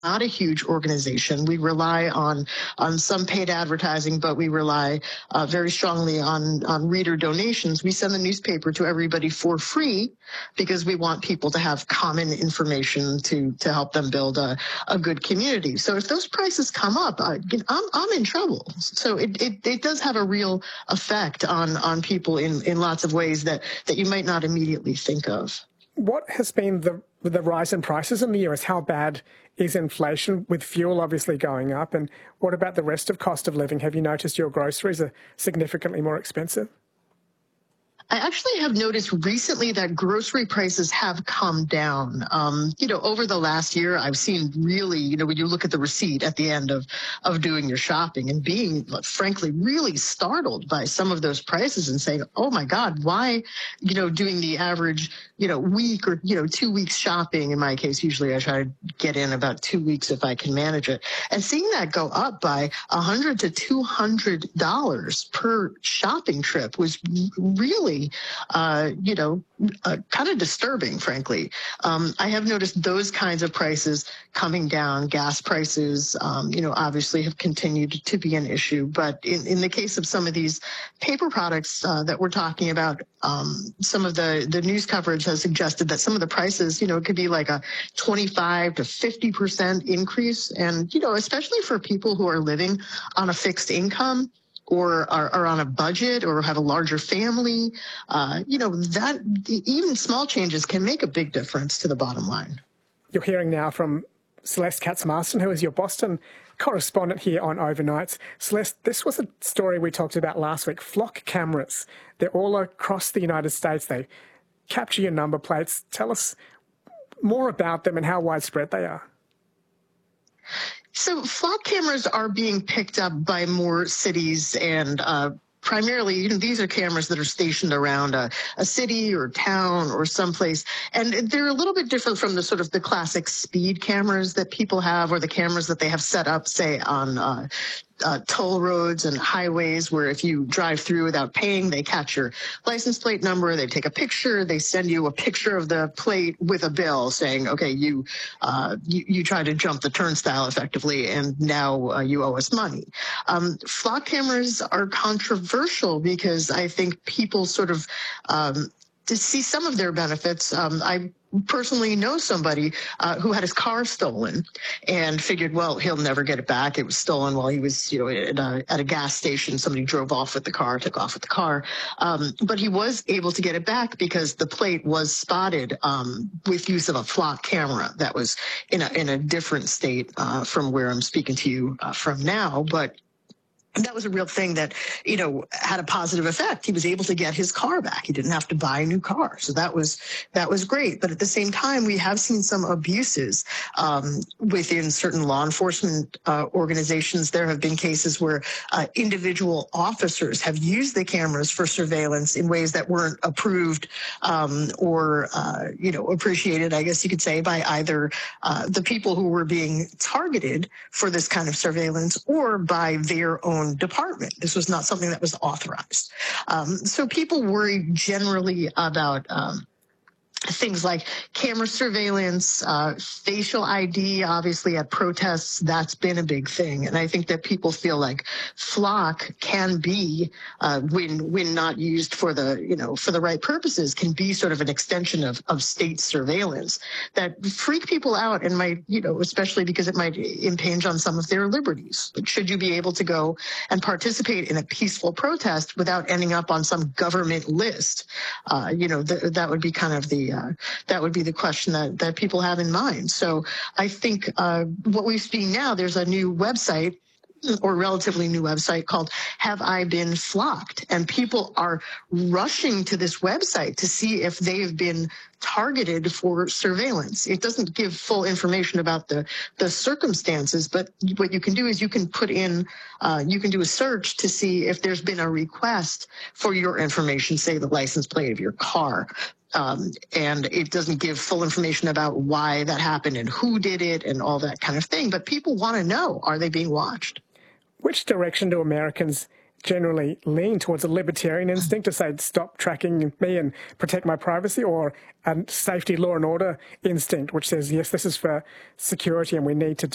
not a huge organization. We rely on some paid advertising, but we rely very strongly on reader donations. We send the newspaper to everybody for free because we want people to have common information to help them build a good community. So if those prices come up, I'm in trouble. So it does have a real effect on people in lots of ways that you might not immediately think of. What has been the rise in prices in the US? How bad is inflation, with fuel obviously going up? And what about the rest of cost of living? Have you noticed your groceries are significantly more expensive? I actually have noticed recently that grocery prices have come down. Over the last year, I've seen really, when you look at the receipt at the end of doing your shopping and being, frankly, really startled by some of those prices and saying, oh my God, why, doing the average, week or, 2 weeks shopping, in my case, usually I try to get in about 2 weeks if I can manage it. And seeing that go up by $100 to $200 per shopping trip was really kind of disturbing, frankly. I have noticed those kinds of prices coming down. Gas prices, obviously have continued to be an issue. But in the case of some of these paper products that we're talking about, some of the news coverage has suggested that some of the prices, it could be like a 25 to 50% increase. And, especially for people who are living on a fixed income, or are on a budget or have a larger family, that even small changes can make a big difference to the bottom line. You're hearing now from Celeste Katz-Marston, who is your Boston correspondent here on Overnights. Celeste, this was a story we talked about last week. Flock cameras, they're all across the United States. They capture your number plates. Tell us more about them and how widespread they are. So flock cameras are being picked up by more cities, and primarily, these are cameras that are stationed around a city or town or someplace. And they're a little bit different from the sort of the classic speed cameras that people have, or the cameras that they have set up, say, on toll roads and highways, where if you drive through without paying, they catch your license plate number, they take a picture, they send you a picture of the plate with a bill saying, okay, you tried to jump the turnstile effectively, and now you owe us money. Flock cameras are controversial because I think people sort of to see some of their benefits. I personally know somebody who had his car stolen and figured, well, he'll never get it back. It was stolen while he was, at a gas station. Somebody drove off with the car, took off with the car. But he was able to get it back because the plate was spotted with use of a flock camera that was in a different state from where I'm speaking to you from now. But that was a real thing that, had a positive effect. He was able to get his car back. He didn't have to buy a new car. So that was great. But at the same time, we have seen some abuses within certain law enforcement organizations. There have been cases where individual officers have used the cameras for surveillance in ways that weren't approved or appreciated, I guess you could say, by either the people who were being targeted for this kind of surveillance or by their own department. This was not something that was authorized. So people worry generally about things like camera surveillance, facial ID, obviously at protests, that's been a big thing. And I think that people feel like flock can be, when not used for the right purposes, can be sort of an extension of state surveillance that freak people out and might, especially because it might impinge on some of their liberties. Like, should you be able to go and participate in a peaceful protest without ending up on some government list? That would be kind of that would be the question that people have in mind. So I think what we've seen now, there's a new website, or relatively new website, called Have I Been Flocked? And people are rushing to this website to see if they've been targeted for surveillance. It doesn't give full information about the circumstances, but what you can do is you can put in, you can do a search to see if there's been a request for your information, say the license plate of your car. And it doesn't give full information about why that happened and who did it and all that kind of thing. But people want to know, are they being watched? Which direction do Americans generally lean towards? A libertarian instinct to say, stop tracking me and protect my privacy, or a safety, law and order instinct, which says, yes, this is for security and we need to do